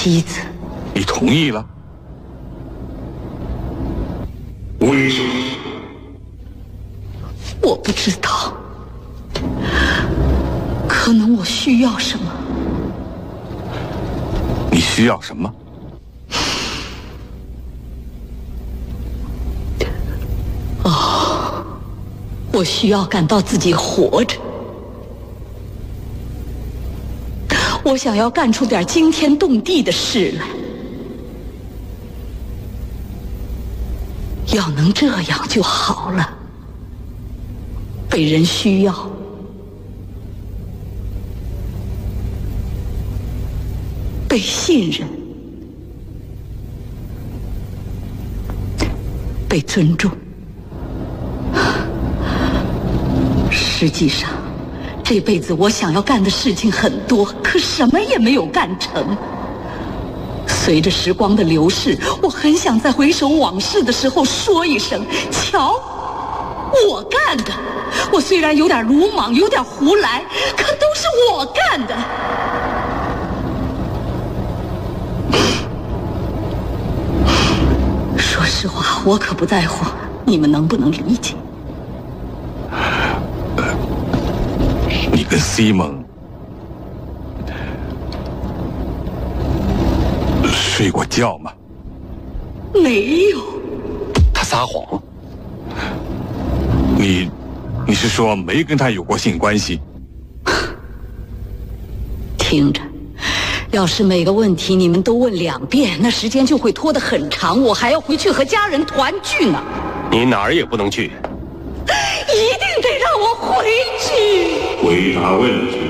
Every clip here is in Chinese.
妻子。 你同意了？ 为什么？ 我不知道，可能我需要什么。 你需要什么？ 哦，我需要感到自己活着。我想要干出点惊天动地的事来。要能这样就好了。被人需要，被信任，被尊重。实际上，这辈子我想要干的事情很多，可什么也没有干成。随着时光的流逝，我很想在回首往事的时候说一声：瞧，我干的。我虽然有点鲁莽，有点胡来，可都是我干的。说实话，我可不在乎你们能不能理解。 你跟西蒙睡过觉吗？ 没有。 他撒谎。你是说没跟他有过性关系？ 听着，要是每个问题你们都问2遍，那时间就会拖得很长，我还要回去和家人团聚呢。 你哪儿也不能去。 一定得让我回去。 回答问题。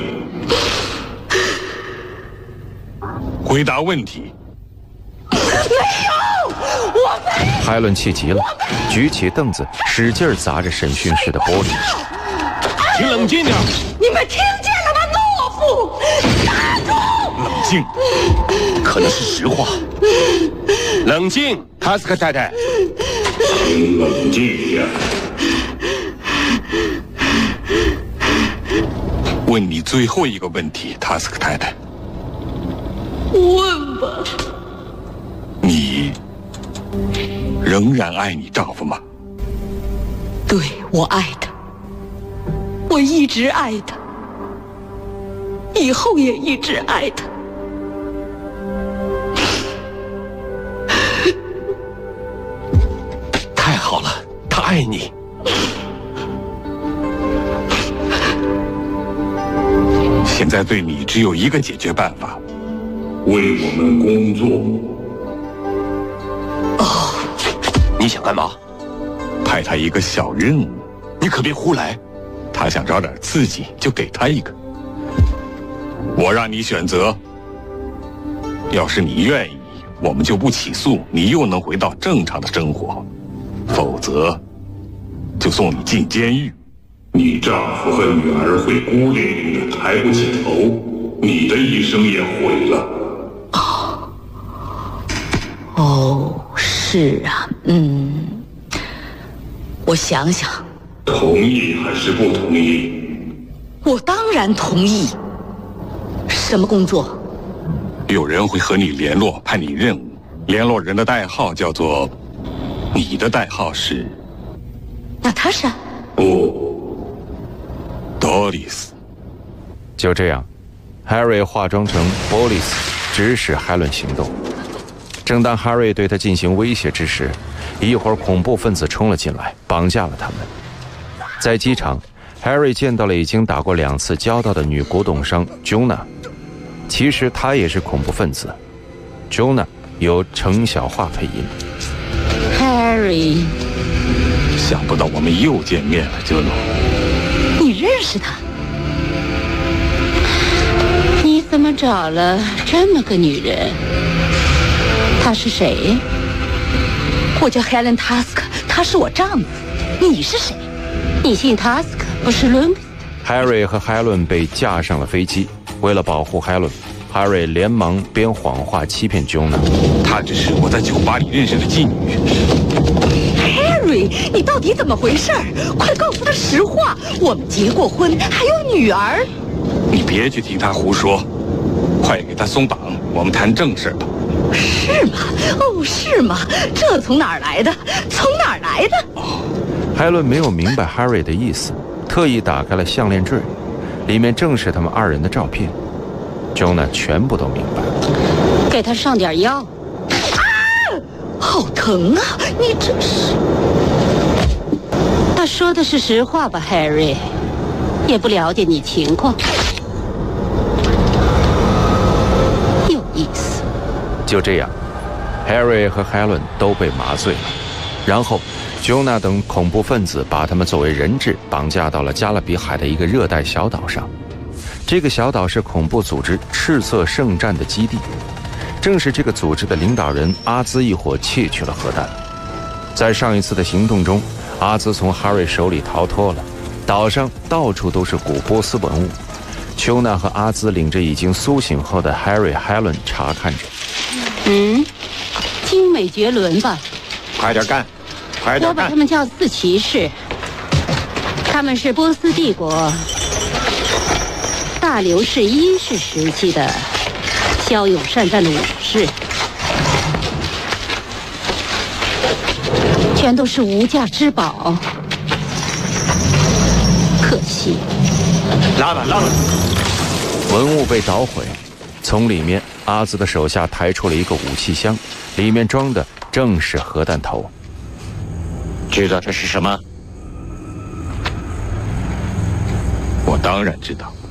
回答问题。 没有，我没有。 海伦气急了，举起凳子，使劲砸着审讯室的玻璃。 请冷静点！ 你们听见了吗，懦夫！打住！ 冷静。 可能是实话。冷静，塔斯克太太。 请冷静一点。 问你最后一个问题，塔斯克太太。 问吧。 你仍然爱你丈夫吗？ 对，我爱他，我一直爱他，以后也一直爱他。 太好了，他爱你。 现在对你只有一个解决办法， 为我们工作。 你想干嘛？ 派他一个小任务。 你可别胡来。 他想找点刺激，就给他一个。我让你选择，要是你愿意，我们就不起诉，你又能回到正常的生活；否则，就送你进监狱。 你丈夫和女儿会孤零零的抬不起头，你的一生也毁了。 哦，是啊，我想想。 同意还是不同意？ 我当然同意。什么工作？ 有人会和你联络，派你任务。联络人的代号叫做……你的代号是？ 娜塔莎？ 不 ，Doris。 就这样 ，Harry 化妆成 Boris， 指使海伦行动。正当 Harry 对他进行威胁之时，一会儿恐怖分子冲了进来，绑架了他们。在机场 ，Harry 见到了已经打过2次交道的女古董商 Jonah， 其实她也是恐怖分子。Jonah 由程小桦配音。 Harry， 想不到我们又见面了，Jonah。 你认识他？ 你怎么找了这么个女人？她是谁？ 我叫 Helen Task， 她是我丈夫。你是谁？ 你姓 Task， 不是伦。 Harry 和 Helen 被架上了飞机。为了保护 Helen，Harry 连忙编谎话欺骗 Jonah。 她只是我在酒吧里认识的妓女。 Harry， 你到底怎么回事？快告诉他实话！我们结过婚，还有女儿。 你别去听他胡说，快给他松绑，我们谈正事吧。 是吗？哦，是吗？这从哪儿来的？从哪儿来的？ 海伦没有明白 Harry 的意思，特意打开了项链坠，里面正是他们二人的照片。Jonah 全部都明白了。 给他上点药。 好疼啊！你这是…… 他说的是实话吧 ，Harry？ 也不了解你情况，有意思。 就这样 ，Harry 和 Helen 都被麻醉了，然后 Jonah 等恐怖分子把他们作为人质绑架到了加勒比海的一个热带小岛上。这个小岛是恐怖组织赤色圣战的基地。正是这个组织的领导人阿兹一伙窃取了核弹。在上一次的行动中，阿兹从 Harry 手里逃脱了，岛上到处都是古波斯文物。丘娜和阿兹领着已经苏醒后的 Helen 查看着。 精美绝伦吧？ 快点干，快点干！ 我把他们叫四骑士，他们是波斯帝国大流士一世时期的骁勇善战的武士，全都是无价之宝。可惜， 拉吧拉吧！ 文物被捣毁，从里面阿兹的手下抬出了一个武器箱，里面装的正是核弹头。 知道这是什么？ 我当然知道。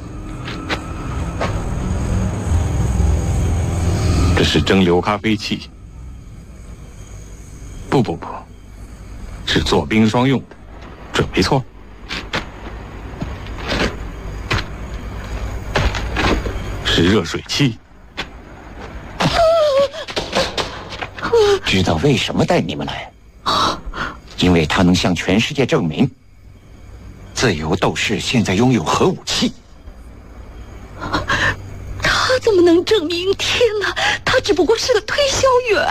这是蒸馏咖啡器。不，是做冰霜用的，这没错。是热水器。 知道为什么带你们来？因为他能向全世界证明，自由斗士现在拥有核武器。 他怎么能证明？天哪，他只不过是个推销员。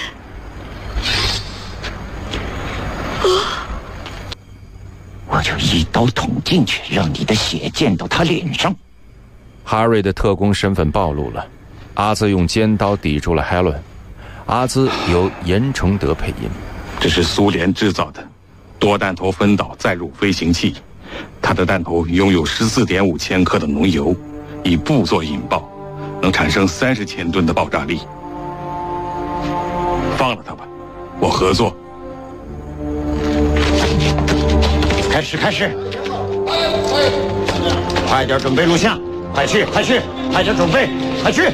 我就一刀捅进去，让你的血溅到他脸上。 哈瑞的特工身份暴露了，阿兹用尖刀抵住了 Helen。阿兹由严崇德配音。 这是苏联制造的多弹头分导载入飞行器，它的弹头拥有14.5千克的浓油，以布做引爆，能产生30千吨的爆炸力。放了它吧，我合作。 开始！快点准备录像，快去！快点准备，快去！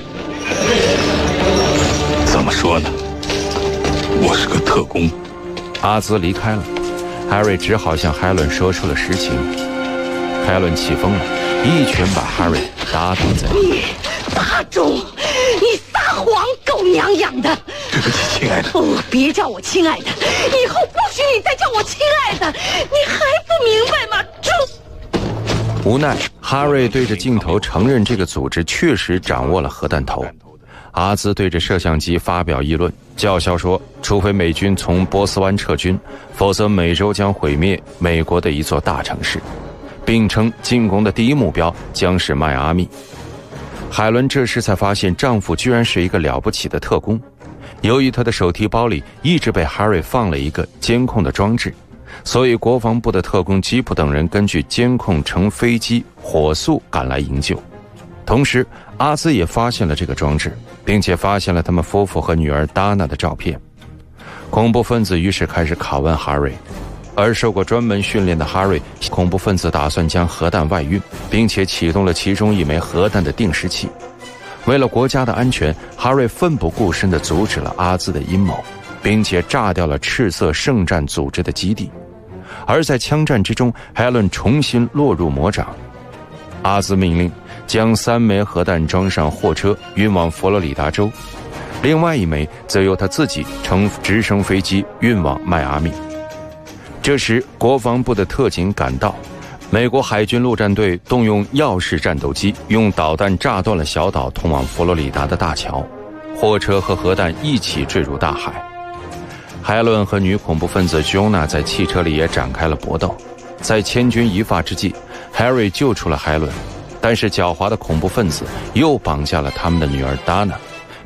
怎么说呢？我是个特工。 阿兹离开了，Harry 只好向 Helen 说出了实情。Helen 气疯了，一拳把 Harry 打倒在地。 你大钟，你撒谎，狗娘养的！ 对不起，亲爱的。 哦，别叫我亲爱的，以后不许你再叫我亲爱的，你还不明白吗？ 无奈 ，Harry 对着镜头承认这个组织确实掌握了核弹头。阿兹对着摄像机发表议论，叫嚣说，除非美军从波斯湾撤军，否则美洲将毁灭美国的一座大城市，并称进攻的第一目标将是迈阿密。海伦这时才发现丈夫居然是一个了不起的特工。由于他的手提包里一直被 Harry 放了一个监控的装置，所以国防部的特工吉普等人根据监控乘飞机火速赶来营救。同时阿兹也发现了这个装置，并且发现了他们夫妇和女儿达娜的照片。恐怖分子于是开始拷问 Harry， 而受过专门训练的 Harry， 恐怖分子打算将核弹外运，并且启动了其中一枚核弹的定时器。为了国家的安全， Harry 奋不顾身地阻止了阿兹的阴谋，并且炸掉了赤色圣战组织的基地。而在枪战之中， Helen 重新落入魔掌。阿兹命令将3枚核弹装上货车运往佛罗里达州，另外1枚则由他自己乘直升飞机运往迈阿密。这时国防部的特警赶到，美国海军陆战队动用鹞式战斗机，用导弹炸断了小岛通往佛罗里达的大桥，货车和核弹一起坠入大海。海伦和女恐怖分子 Jonah 在汽车里也展开了搏斗。在千钧一发之际， Harry 救出了海伦，但是狡猾的恐怖分子又绑架了他们的女儿 Dana，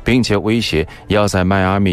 并且威胁要在迈阿密